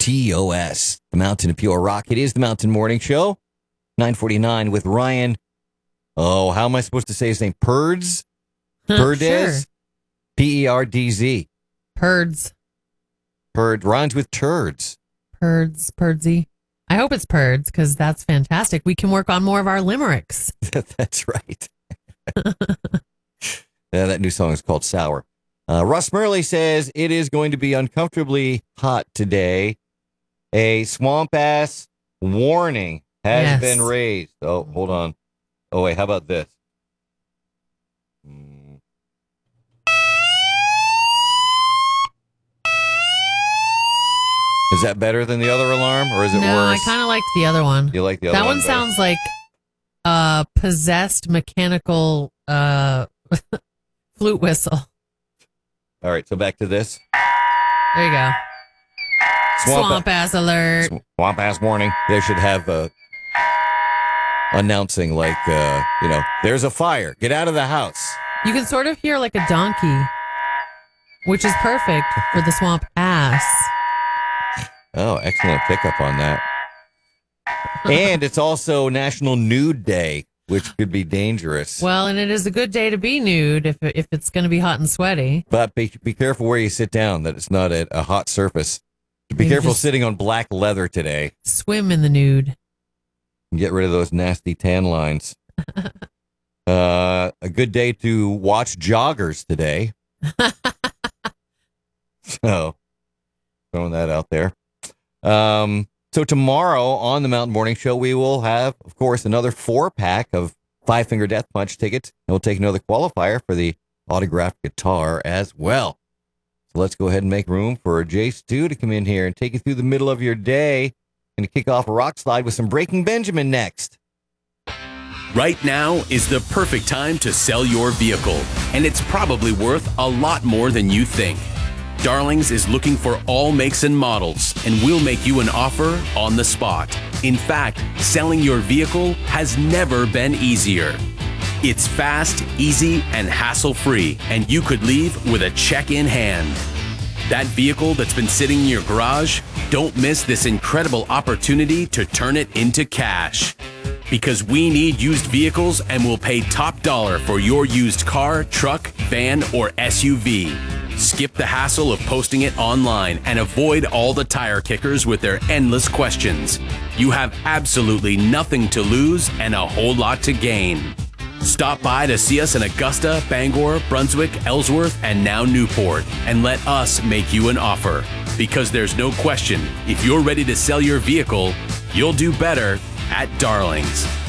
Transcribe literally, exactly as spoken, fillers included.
T O S, the Mountain of Pure Rock. It is the Mountain Morning Show, nine forty-nine with Ryan. Oh, how am I supposed to say his name? Perdz? Perdz? Sure. P E R D Z. Perdz. Perd rhymes with turds. Perdz. Perdsy. I hope it's Perdz because that's fantastic. We can work on more of our limericks. That's right. Yeah, that new song is called Sour. Uh, Russ Murley says it is going to be uncomfortably hot today. A swamp ass warning has Yes. been raised. Oh, hold on. Oh, wait, how about this? Hmm. Is that better than the other alarm, or is it no, worse? I kind of like the other one. You like the other that one one better? sounds like a possessed mechanical uh, flute whistle. All right, so back to this. There you go. Swamp, Swamp ass alert. Swamp ass warning. They should have uh, announcing like, uh, you know, there's a fire. Get out of the house. You can sort of hear like a donkey, which is perfect for the swamp ass. Oh, excellent pickup on that. And it's also National Nude Day, which could be dangerous. Well, and it is a good day to be nude if if it's going to be hot and sweaty. But be, be careful where you sit down, that it's not at a hot surface. Be You careful just- sitting on black leather today. Swim in the nude. And get rid of those nasty tan lines. uh, a good day to watch joggers today. So, throwing that out there. Um, so tomorrow on the Mountain Morning Show, we will have, of course, another four pack of Five Finger Death Punch tickets. And we'll take another qualifier for the autographed guitar as well. So let's go ahead and make room for Jay Stu to come in here and take you through the middle of your day and to kick off a rock slide with some Breaking Benjamin next. Right now is the perfect time to sell your vehicle, and it's probably worth a lot more than you think. Darlings is looking for all makes and models, and we'll make you an offer on the spot. In fact, selling your vehicle has never been easier. It's fast, easy, and hassle-free, and you could leave with a check in hand. That vehicle that's been sitting in your garage, don't miss this incredible opportunity to turn it into cash. Because we need used vehicles and we'll pay top dollar for your used car, truck, van, or S U V. Skip the hassle of posting it online and avoid all the tire kickers with their endless questions. You have absolutely nothing to lose and a whole lot to gain. Stop by to see us in Augusta, Bangor, Brunswick, Ellsworth, and now Newport, and let us make you an offer. Because there's no question, if you're ready to sell your vehicle, you'll do better at Darlings.